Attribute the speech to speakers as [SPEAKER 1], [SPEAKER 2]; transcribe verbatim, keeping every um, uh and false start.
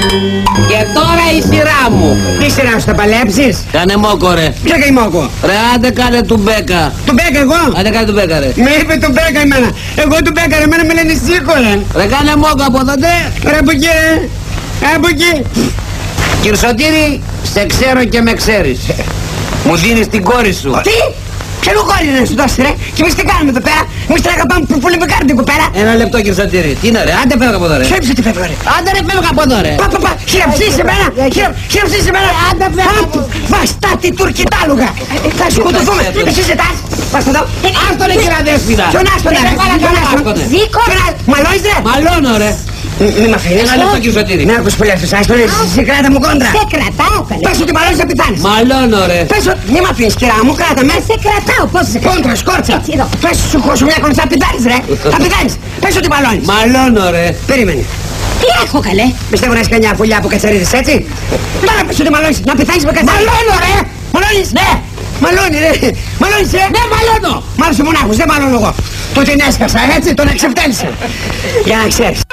[SPEAKER 1] Και τώρα η σειρά μου.
[SPEAKER 2] Τι σειρά σου θα παλέψεις?
[SPEAKER 1] Κάνε μόκο ρε.
[SPEAKER 2] Ποια καεί μόκο?
[SPEAKER 1] Ρε άντε κάνε του Μπέκα.
[SPEAKER 2] Του Μπέκα εγώ?
[SPEAKER 1] Άντε κάνε του Μπέκα ρε.
[SPEAKER 2] Με είπε του Μπέκα εμένα. Εγώ του Μπέκα ρε, εμένα με λένε Σίκο ρε.
[SPEAKER 1] Ρε κάνε μόκο από τότε.
[SPEAKER 2] Ρε από εκεί ρε. Από εκεί.
[SPEAKER 1] Κυρσοτήρη, σε ξέρω και με ξέρεις. Μου δίνεις την κόρη σου.
[SPEAKER 2] Τι? Ποιον κόλλη να σου δώσει ρε? Και εμείς τι κάνουμε εδώ πέρα? Εμείς την αγαπάμε που πολύ με κάνετε εδώ πέρα.
[SPEAKER 1] Ένα λεπτό Κυρσοτήρη. Τι είναι ρε, άντε φεύγω από εδώ ρε.
[SPEAKER 2] Χέψε τι φεύγω ρε.
[SPEAKER 1] Άντε ρε φεύγω από εδώ ρε.
[SPEAKER 2] Πα πα πα, χειραψείς εμένα. Χειραψείς εμένα.
[SPEAKER 1] Άντε φεύγω.
[SPEAKER 2] Βαστάτη τουρκιτάλουγα. Θα σκοτωθούμε. Εσύ ζητάς. Πας εδώ.
[SPEAKER 1] Άστον ρε κύριε αδέσποινα.
[SPEAKER 2] Ποιον άστον ρε.
[SPEAKER 1] Ζήκω.
[SPEAKER 2] Μαλώνεις ρε.
[SPEAKER 1] Μαλώνω ρε.
[SPEAKER 2] Μη μ' αφήνεις.
[SPEAKER 1] Ένα λεπτό Κυρσοτήρη.
[SPEAKER 2] Με άκουσες πολύ αυτός, άστον ρε. Σε κράτα μου κόντρα.
[SPEAKER 3] Σε κρατάω καλέ.
[SPEAKER 2] Πες ότι μαλώνεις να πεθάνεις.
[SPEAKER 1] Μαλώνω ρε.
[SPEAKER 2] Πες ότι μη μ' αφήνεις κυρά μου, κράτα με.
[SPEAKER 3] Σε κρατάω, πώς σε κρατάω.
[SPEAKER 2] Κόντρα, σκόρτσα.
[SPEAKER 3] Έτσι, εδώ.
[SPEAKER 2] Πες σου χώσου μια κόντρα, θα πεθάνεις ρε. Θα πεθάνεις. Πες ότι μαλώνεις.
[SPEAKER 1] Μαλώνω ρε.
[SPEAKER 2] Περίμενε.
[SPEAKER 3] Τι έχω καλέ.
[SPEAKER 2] Πιστεύω να έχεις κανιά φωλιά από κατσαρίδες έτσι. Πάρα πες ότι μαλώνεις. Να πεθάνεις με κατσαρίδες. Μαλώνω ρε. Μαλώνεις. Ναι. Μαλώνει ρε. Μαλώνεις ρε. Ναι μαλώνω. Μ' άρεσε μονάχος, δεν μαλώνω εγώ. Του την έσκασα έτσι, τον εξευτέλισε. Για να ξέρεις.